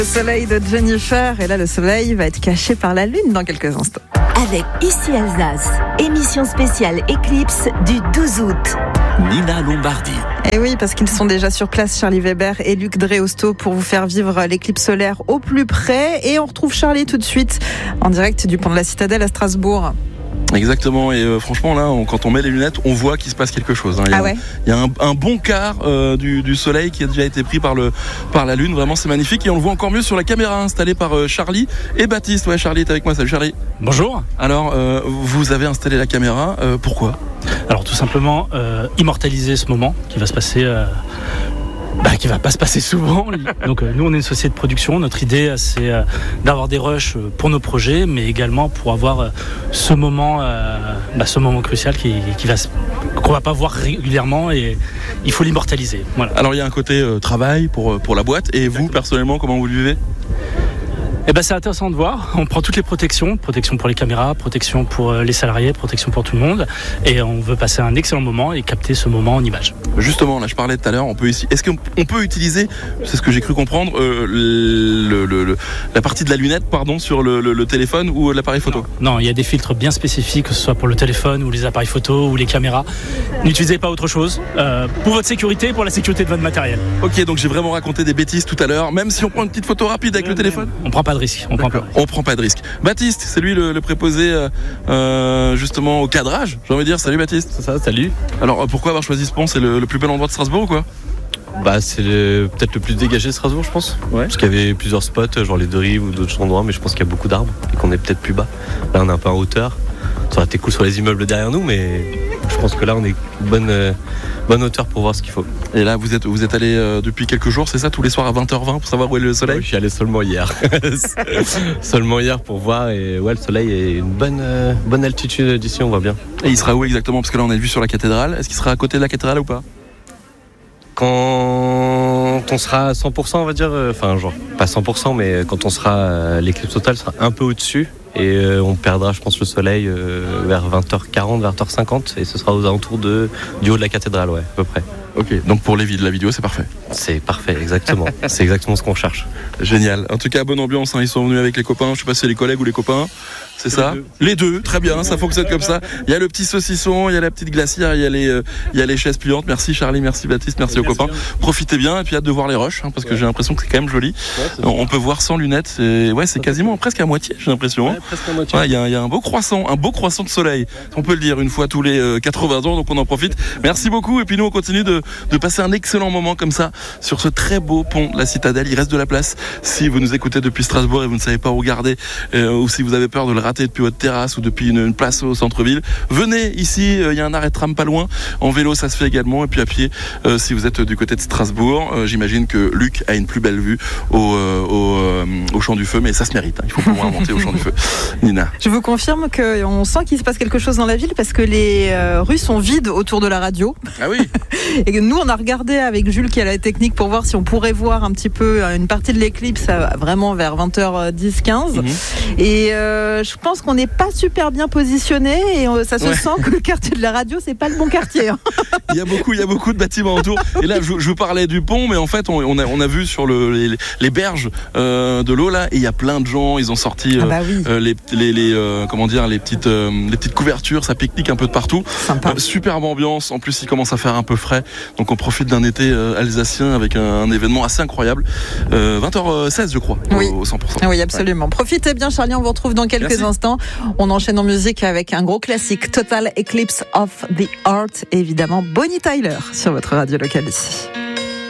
Le soleil de Jennifer, et là le soleil va être caché par la lune dans quelques instants. Avec Ici Alsace, émission spéciale Éclipse du 12 août. Nina Lombardi. Et oui, parce qu'ils sont déjà sur place, Charlie Weber et Luc Dreosto, pour vous faire vivre l'éclipse solaire au plus près. Et on retrouve Charlie tout de suite en direct du pont de la Citadelle à Strasbourg. Exactement, et franchement là, quand on met les lunettes, on voit qu'il se passe quelque chose. Il y a un bon quart du soleil qui a déjà été pris par la lune. Vraiment, c'est magnifique, et on le voit encore mieux sur la caméra installée par Charlie et Baptiste. Ouais, Charlie est avec moi. Salut Charlie. Bonjour. Alors, vous avez installé la caméra. Pourquoi ? Alors tout simplement immortaliser ce moment qui va se passer. Qui va pas se passer souvent. Donc nous on est une société de production. Notre idée c'est d'avoir des rushs pour nos projets, mais également pour avoir ce moment crucial qu'on va pas voir régulièrement, et il faut l'immortaliser. Voilà. Alors il y a un côté travail pour la boîte, et vous personnellement comment vous le vivez ? C'est intéressant de voir. On prend toutes les protections pour les caméras, protection pour les salariés, protection pour tout le monde, et on veut passer un excellent moment et capter ce moment en images. Justement, là je parlais tout à l'heure, est-ce qu'on peut utiliser, c'est ce que j'ai cru comprendre, la partie de la lunette sur le téléphone ou l'appareil photo ? Non, il y a des filtres bien spécifiques, que ce soit pour le téléphone ou les appareils photo ou les caméras. N'utilisez pas autre chose pour votre sécurité, pour la sécurité de votre matériel. Ok, donc j'ai vraiment raconté des bêtises tout à l'heure, même si on prend une petite photo rapide avec le téléphone ? On prend pas de risque. On prend pas de risque. Baptiste, c'est lui le préposé justement au cadrage, j'ai envie de dire. Salut Baptiste. C'est ça, salut. Alors pourquoi avoir choisi ce pont ? C'est le plus bel endroit de Strasbourg ou quoi ? C'est peut-être le plus dégagé de Strasbourg, je pense. Ouais. Parce qu'il y avait plusieurs spots, genre les deux rives ou d'autres endroits, mais je pense qu'il y a beaucoup d'arbres et qu'on est peut-être plus bas. Là on est un peu en hauteur. Ça aurait été cool sur les immeubles derrière nous, mais je pense que là on est bonne hauteur pour voir ce qu'il faut. Et là vous êtes allé depuis quelques jours, c'est ça, tous les soirs à 20h20 pour savoir où est le soleil ? Je suis allé seulement hier. Seulement hier pour voir, et le soleil est une bonne altitude d'ici, on voit bien. Et il sera où exactement ? Parce que là on a vu sur la cathédrale. Est-ce qu'il sera à côté de la cathédrale ou pas ? Quand on sera à 100%, on va dire, pas 100%, mais quand on sera, l'éclipse totale sera un peu au-dessus, et on perdra, je pense, le soleil vers 20h40, 20h50, et ce sera aux alentours du haut de la cathédrale, ouais, à peu près. Ok, donc pour la vidéo, c'est parfait. C'est parfait, exactement. C'est exactement ce qu'on cherche. Génial. En tout cas, bonne ambiance, ils sont venus avec les copains, je sais pas si c'est les collègues ou les copains. C'est ça ? Les deux, très bien, ça fonctionne comme ça. Il y a le petit saucisson, il y a la petite glacière, il y a les chaises pliantes. Merci Charlie, merci Baptiste, merci aux copains. Profitez bien, et puis hâte de voir les rushs, parce que j'ai l'impression que c'est quand même joli. Ouais, on peut voir sans lunettes, c'est quasiment presque à moitié, j'ai l'impression. Ouais, presque à moitié. Il y a un beau croissant de soleil. On peut le dire une fois tous les 80 ans, donc on en profite. Merci beaucoup, et puis nous on continue de passer un excellent moment comme ça sur ce très beau pont de la Citadelle. Il reste de la place si vous nous écoutez depuis Strasbourg et vous ne savez pas où regarder, ou si vous avez peur de le rater depuis votre terrasse ou depuis une place au centre-ville. Venez ici, il y a un arrêt de tram pas loin. En vélo ça se fait également, et puis à pied si vous êtes du côté de Strasbourg. J'imagine que Luc a une plus belle vue au Champ du Feu, mais ça se mérite, il faut pouvoir monter au Champ du Feu. Nina. Je vous confirme qu'on sent qu'il se passe quelque chose dans la ville, parce que les rues sont vides autour de la radio. Ah oui. Et nous on a regardé avec Jules qui a la technique pour voir si on pourrait voir un petit peu une partie de l'éclipse vraiment vers 20h10-15. Et je pense qu'on n'est pas super bien positionné, et ça se sent que le quartier de la radio c'est pas le bon quartier. Il y a beaucoup de bâtiments autour. Et là je vous parlais du pont, mais en fait on a vu sur les berges de l'eau là, et il y a plein de gens, ils ont sorti les petites couvertures, ça pique-nique un peu de partout. Superbe ambiance, en plus il commence à faire un peu frais, donc on profite d'un été alsacien avec un événement assez incroyable. 20h16 je crois, au 100%. Oui, absolument. Profitez bien Charlie, on vous retrouve dans quelques instants. On enchaîne en musique avec un gros classique, Total Eclipse of the Heart, et évidemment Bonnie Tyler sur votre radio locale ici.